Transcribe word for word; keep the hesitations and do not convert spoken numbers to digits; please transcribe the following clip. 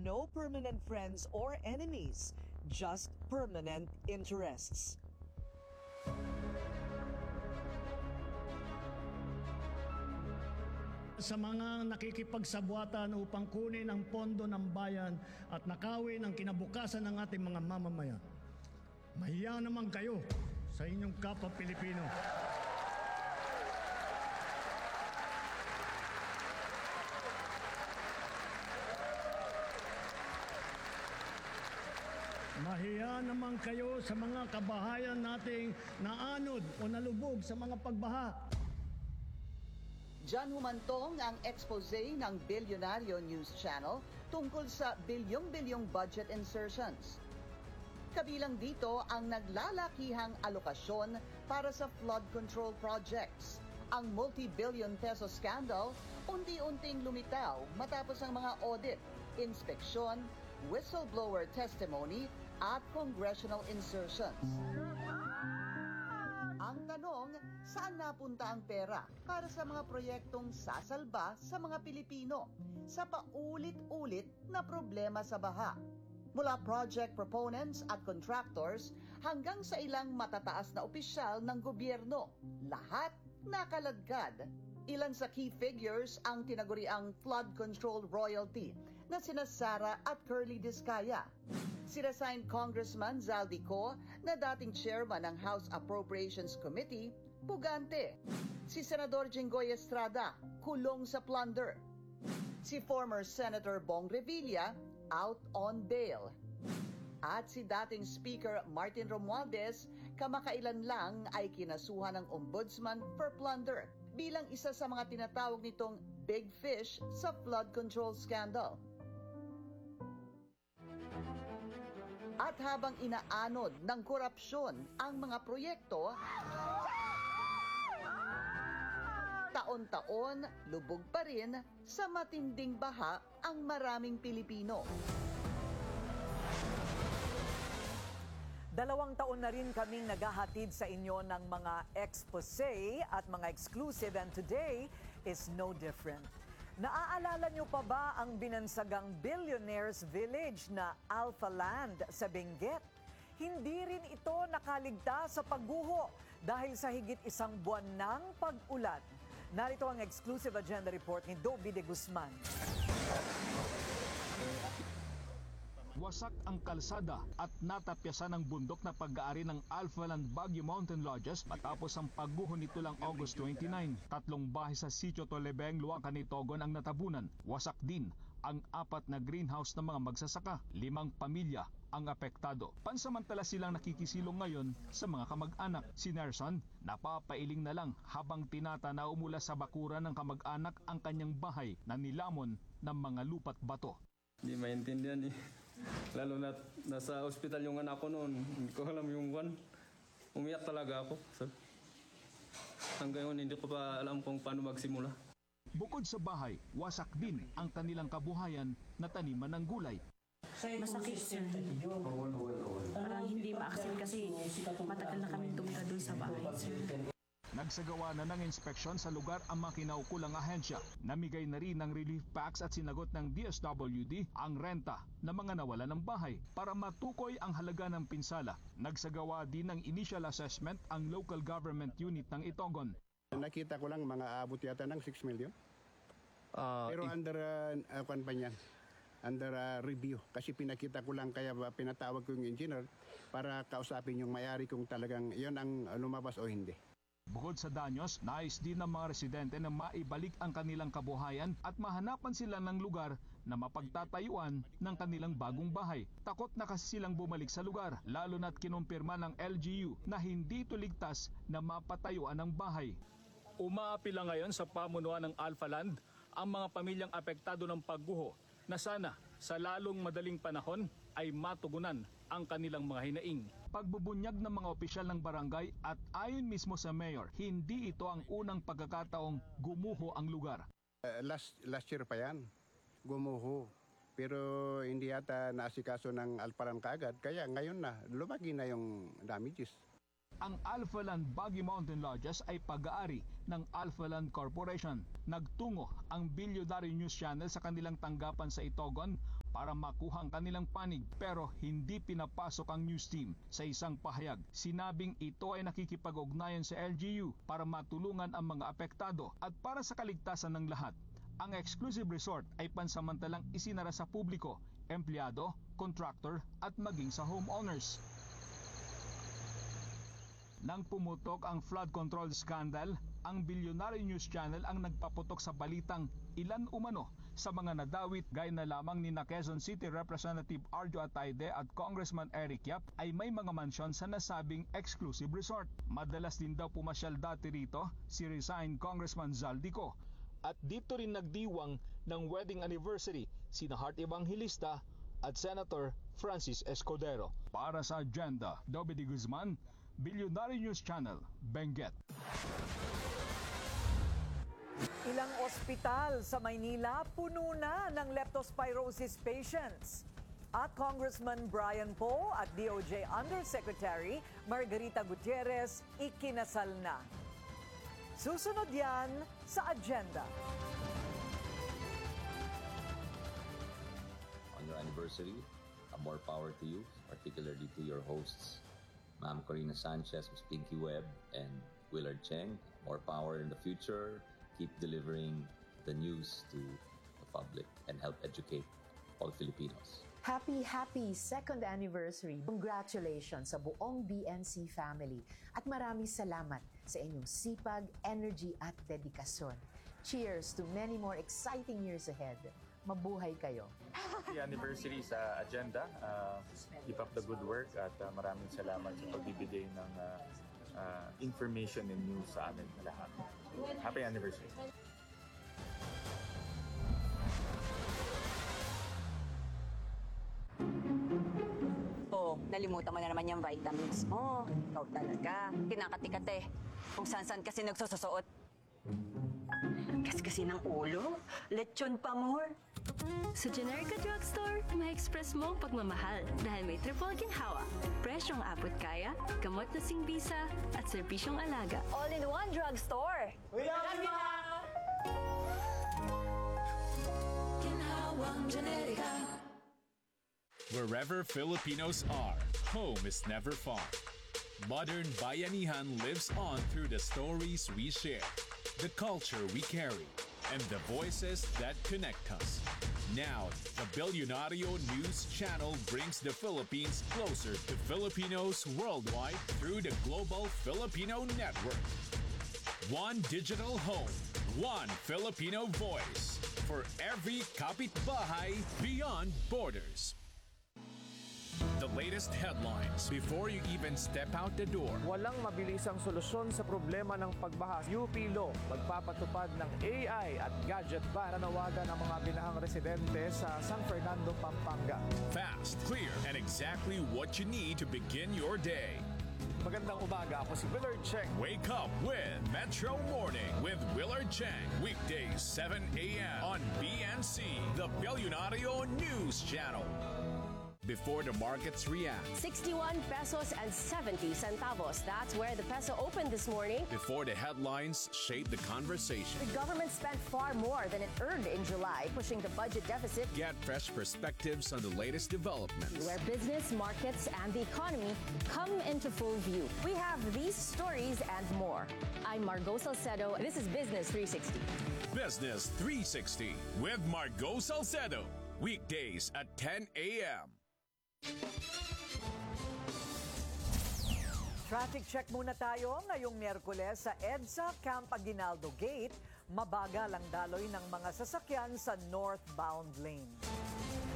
no permanent friends or enemies, just permanent interests. Sa mga nakikipagsabwatan upang kunin ang pondo ng bayan at nakawin ang kinabukasan ng ating mga mamamayan. Mahiya naman kayo sa inyong kapwa Pilipino. Mahiya naman kayo sa mga kabahayan nating naanod o nalubog sa mga pagbaha. Diyan humantong ang expose ng Bilyonaryo News Channel tungkol sa bilyong-bilyong budget insertions. Kabilang dito ang naglalakihang alokasyon para sa flood control projects. Ang multi-billion peso scandal unti-unting lumitaw matapos ang mga audit, inspeksyon, whistleblower testimony at congressional insertions. Ang tanong, saan napunta ang pera para sa mga proyektong sasalba sa mga Pilipino sa paulit-ulit na problema sa baha? Mula project proponents at contractors hanggang sa ilang matataas na opisyal ng gobyerno, lahat nakaladkad. Ilan sa key figures ang tinaguriang flood control royalty na sina Sara at Curly Discaya. Sinasign Congressman Zaldico na dating chairman ng House Appropriations Committee, pugante. Si Senador Jinggoy Estrada, kulong sa plunder. Si former Senator Bong Revilla, out on bail. At si dating Speaker Martin Romualdez, kamakailan lang ay kinasuhan ng Ombudsman for plunder bilang isa sa mga tinatawag nitong big fish sa flood control scandal. At habang inaanod ng korupsyon ang mga proyekto, taon-taon lubog pa rin sa matinding baha ang maraming Pilipino. Dalawang taon na rin kaming naghahatid sa inyo ng mga expose at mga exclusive, and today is no different. Naaalala niyo pa ba ang binansagang Billionaires Village na Alpha Land sa Benguet? Hindi rin ito nakaligtas sa pagguho dahil sa higit isang buwan ng pag-ulan. Narito ang exclusive agenda report ni Dobby de Guzman. Wasak ang kalsada at natapyasan ang bundok na pag-aari ng Alpha Land Baguio Mountain Lodges matapos ang pagguho nito lang August twenty-ninth. Tatlong bahay sa Sitio Tolebeng, Luacan, Itogon ang natabunan. Wasak din ang apat na greenhouse ng mga magsasaka. Limang pamilya ang apektado. Pansamantala silang nakikisilong ngayon sa mga kamag-anak. Si Nerson, napapailing na lang habang tinatanaw mula sa bakuran ng kamag-anak ang kanyang bahay na nilamon ng mga lupat bato. Hindi maintindihan eh. Lalo na nasa ospital yung anak ko noon. Hindi ko alam yung one. Umiyak talaga ako. So, hanggang ngayon hindi ko pa alam kung paano magsimula. Bukod sa bahay, wasak din ang kanilang kabuhayan na taniman ng gulay. Masakit, sir. Parang hindi ma-accept kasi matagal na kami tumira doon sa bahay, sir. Nagsagawa na ng inspeksyon sa lugar ang mga kinaukulang ahensya. Namigay na rin ng relief packs at sinagot ng D S W D ang renta ng mga nawala ng bahay para matukoy ang halaga ng pinsala. Nagsagawa din ng initial assessment ang local government unit ng Itogon. Nakita ko lang mga abot yata ng six million. Uh, Pero under uh, uh, pa niyan, under uh, review. Kasi pinakita ko lang kaya pinatawag ko yung engineer para kausapin yung may-ari kung talagang yon ang lumabas o hindi. Bukod sa danyos, nais din ng mga residente na maibalik ang kanilang kabuhayan at mahanapan sila ng lugar na mapagtatayuan ng kanilang bagong bahay. Takot na kasi silang bumalik sa lugar, lalo na't kinumpirma ng L G U na hindi ito ligtas na mapatayuan ng bahay. Umaapila ngayon sa pamunuan ng Alpha Land ang mga pamilyang apektado ng pagguho na sana sa lalong madaling panahon ay matugunan ang kanilang mga hinaing. Pagbubunyag ng mga opisyal ng barangay at ayon mismo sa mayor, hindi ito ang unang pagkakataong gumuho ang lugar. Uh, last, last year pa yan, gumuho. Pero hindi yata naasikaso ng Alparan kaagad, kaya ngayon na, lumaki na yung damages. Ang Alpha Land Baguio Mountain Lodges ay pag-aari ng Alpha Land Corporation. Nagtungo ang Bilyonaryo News Channel sa kanilang tanggapan sa Itogon para makuha ang kanilang panig pero hindi pinapasok ang news team. Sa isang pahayag, sinabing ito ay nakikipag-ugnayan sa L G U para matulungan ang mga apektado at para sa kaligtasan ng lahat. Ang exclusive resort ay pansamantalang isinara sa publiko, empleyado, contractor at maging sa homeowners. Nang pumutok ang flood control scandal, ang Billionaire News Channel ang nagpaputok sa balitang ilan umano sa mga nadawit gaya na lamang ni na Quezon City Representative Arjo Atayde at Congressman Eric Yap ay may mga mansyon sa nasabing exclusive resort. Madalas din daw pumasyal dati rito si resigned Congressman Zaldico. At dito rin nagdiwang ng wedding anniversary sina Heart Evangelista at Senator Francis Escudero. Para sa Agenda, Dobby D. Guzman, Billionaire News Channel, Benguet. Ilang ospital sa Maynila puno na ng leptospirosis patients. At Congressman Brian Poe at D O J Undersecretary Margarita Gutierrez ikinasal na. Susunod yan sa Agenda. On your anniversary, uh, more power to you, particularly to your hosts, Ma'am Corina Sanchez, Miz Pinky Webb, and Willard Cheng. More power in the future. Keep delivering the news to the public and help educate all Filipinos. Happy, happy second anniversary. Congratulations sa buong B N C family. At maraming salamat sa inyong sipag, energy at dedikasyon. Cheers to many more exciting years ahead. Mabuhay kayo. Happy anniversary sa Agenda. Uh, keep up the good work at uh, maraming salamat sa pagbibigay ng uh, uh, information and news sa amin lahat. Happy anniversary. Oh, nalimutan mo na naman yung vitamins mo. Ikaw talaga. Kinakatikate. Kung saan-saan kasi nagsususuot. Kasi ng ulo. Lechon pa more. Sa Generica Drugstore, ma-express mo ang pagmamahal dahil may triple ginhawa. Presyong abot kaya, gamot na singbisa, at serbisyong alaga. All-in-one drugstore. We love you, Ma! Ginhawang Generica. Wherever Filipinos are, home is never far. Modern Bayanihan lives on through the stories we share, the culture we carry, and the voices that connect us. Now, the Billionario News Channel brings the Philippines closer to Filipinos worldwide through the Global Filipino Network. One digital home, one Filipino voice for every kapitbahay beyond borders. The latest headlines before you even step out the door. Walang mabilisang solusyon sa problema ng pagbaha. U P Law magpapatupad ng A I at gadget ban. Nanawagan ang mga binahang residente sa San Fernando, Pampanga. Fast, clear, and exactly what you need to begin your day. Magandang umaga, ako si Willard Cheng. Wake up with Metro Morning with Willard Cheng. Weekdays seven a.m. on B N C, the Billionario News Channel. Before the markets react. sixty-one pesos and seventy centavos. That's where the peso opened this morning. Before the headlines shape the conversation. The government spent far more than it earned in July, pushing the budget deficit. Get fresh perspectives on the latest developments. Where business, markets, and the economy come into full view. We have these stories and more. I'm Margot Salcedo. This is Business three sixty. Business three sixty with Margot Salcedo. Weekdays at ten a.m. Traffic check muna tayo ngayong Miyerkules sa EDSA Camp Aguinaldo Gate. Mabagal ang daloy ng mga sasakyan sa northbound lane.